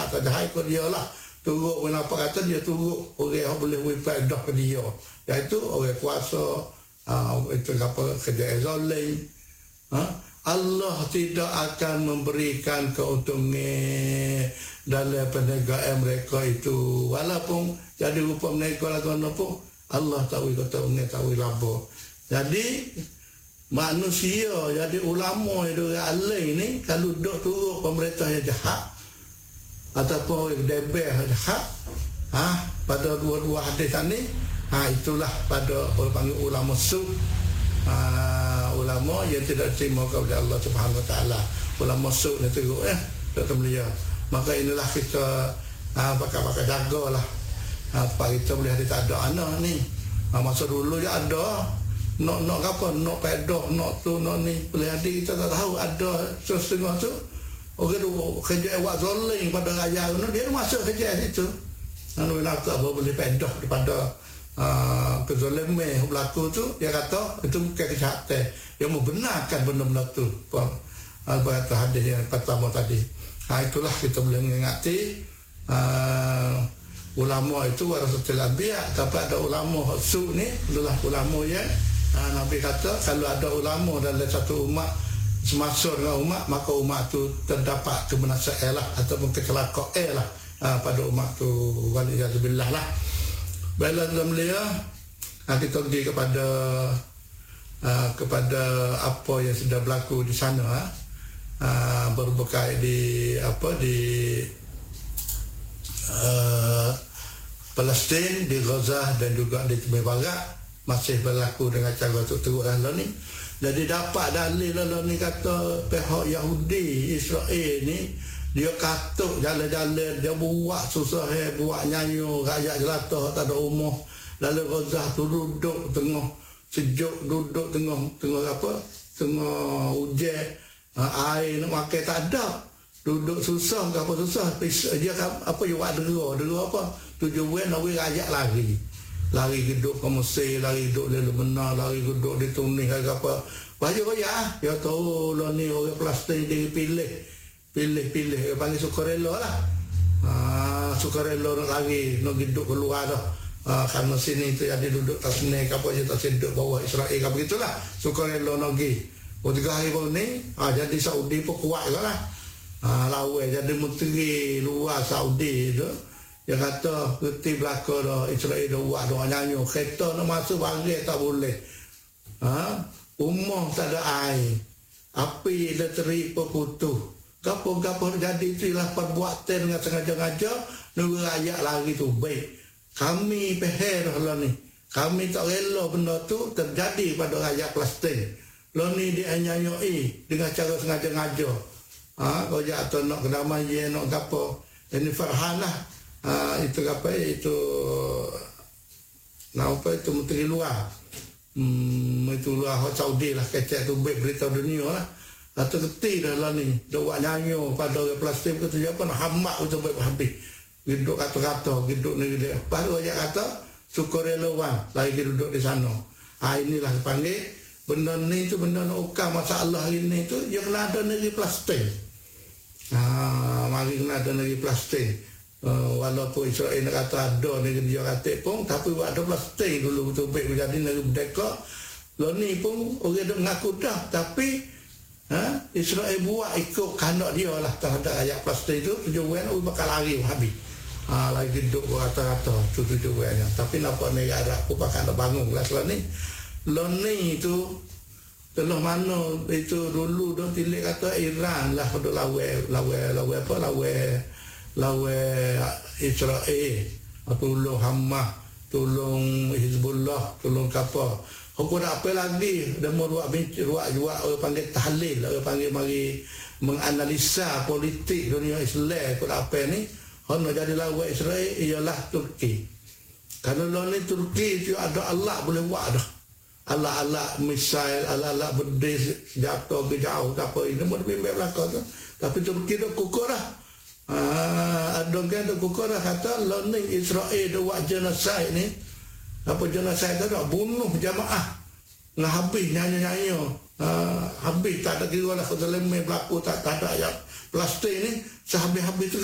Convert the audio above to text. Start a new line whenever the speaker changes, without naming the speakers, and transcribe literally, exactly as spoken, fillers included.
jahat tak jahat ikut dia lah. Turut kenapa kata dia turut orang yang boleh beri faedah ke dia, iaitu orang kuasa, uh, itu apa kerja zalim. Ha? Allah tidak akan memberikan keuntungan dalam perniagaan mereka itu, walaupun jadi rupa mereka lagu pun Allah tahu keuntungan, tahu laba. Jadi manusia jadi ulama yang alim ni kalau duk turut pemerintah yang jahat ataupun deber jahat, ha, pada dua-dua hadis ni, ha, itulah pada orang panggil ulama su, ha, ulama yang tidak terima kepada Allah Subhanahu Wa Taala. Ulama su ni teruk ya, tak mulia. Maka inilah kita ha, pakai-pakai jagalah. Apa kita boleh ada tak ada anak ni. Ha, masa dulu je ada nak nak apa, nak pedok, nak tu, nak ni. Boleh ada kita tak tahu ada setengah tu. Orang tu kerja awak zoling pada raya tu, dia masuk kerja situ. Anu nak apa boleh pedok daripada uh, kezaliman berlaku tu, dia kata itu bukan kejahatan. Dia membenarkan benda-benda tu. Apa kata hadis yang pertama tadi. Ha, itulah kita boleh mengingati uh, ulama itu warasatul anbiya, tapi ada ulama su ni adalah ulama yang uh, Nabi kata kalau ada ulama dalam satu umat semasa dengan umat, maka umat tu terdapat kemenasaan lah ataupun kecelakaan lah uh, pada umat tu, waliyadzubillah lah. Baiklah dalam dia uh, kita pergi kepada uh, kepada apa yang sudah berlaku di sana, uh, uh, berbekai di apa di uh, Palestin, di Gaza dan juga di Timur Barat masih berlaku dengan cara teruk lah ni. Jadi dapat dalil lah ni kata pihak Yahudi Israel ni dia katuk jalan-jalan, dia buat susah, eh, buat nyanyi rakyat jelata tak ada rumah. Lalu Gaza tu duduk tengah sejuk, duduk tengah tengah apa? Tengah hujan, air nak makan tak ada. Duduk susah ke apa susah. Dia apa dia buat dera, dera apa? Tujuan nak rakyat lari. Lari hidup ke Mesir, lari hidup di Lebanon, lari hidup di Tunis ke apa. Baju kaya ah, dia tahu lah ni orang Palestin dia pilih. Pilih-pilih, dia panggil sukarela lah. Ah, sukarela nak lari, nak hidup keluar dah. Ah, karena sini tu jadi duduk tak senang ke apa je tak sedut bawah Israel ke begitulah. Sukarela nak pergi. Oh tiga hari baru ni, ah, jadi Saudi pun kuat juga lah. Ah, lawan jadi menteri luar Saudi tu. Dia kata kerti belakang dah Israel dah buat dah nyanyi kereta nak masuk bangkit tak boleh. Ha? Rumah tak ada air. Api dah terima putus. Gapo-gapo jadi itulah perbuatan dengan sengaja-ngaja negara rakyat lari tu baik. Kami peher lah ni. Kami tak rela benda tu terjadi pada rakyat Palestin. Lo ni dia nyanyi dengan cara sengaja-ngaja. Ha, kau jatuh nak kedamaian nak gapo. Ini Farhan lah. Uh, itu apa itu nak apa itu menteri luar hmm, itu luar Saudi lah kecek tu baik berita dunia lah atau keti dah lah ni dia buat nyanyi pada orang Palestin kata dia apa nak hamak untuk baik habis duduk kata-kata duduk ni dia baru aja kata sukarelawan lagi duduk di sana. Ha, inilah panggil benda ni tu benda nak ukar masalah ini tu dia kena ada negeri Palestin. Ha, mari kena ada negeri Palestin. Uh, walaupun Israel nak kata ada negeri dia kata pun, tapi buat ada Palestin dulu betul baik menjadi negeri merdeka. Lo ni pun orang duk mengaku dah, tapi ha, Israel buat ikut kandak dia lah terhadap rakyat Palestin itu. Tujuan ui bakal lari habis. Ha, lagi duduk rata-rata tu tujuannya. Tapi nampak negara Arab pun bakal nak bangun lah selama ni. Lo ni tu telah mana itu dulu dah tilik kata Iran lah pada lawan lawan lawan apa lawan lawan Israel, tolong Hamas, tolong Hizbullah, tolong kapal. Hukum apa lagi? Dia mau buat buat buat orang panggil tahlil, orang panggil mari menganalisa politik dunia Islam. Kau apa ni? Hanya jadi lawan Israel ialah Turki. Kalau lawan ni Turki itu ada Allah boleh buat dah. Allah-Allah misail, Allah-Allah berdiri jatuh ke jauh apa ini mau dibimbing belakang tu. Tapi Turki dah kukuh dah. Ah, ada kan ada kukuh dah kata learning Israel dia buat genocide ni. Apa genocide tu dah bunuh jamaah. Nah habis nyanyi-nyanyi. Ah, habis tak ada kira lah kezaliman berlaku tak, tak ada yang Palestin ni sehabis-habis tu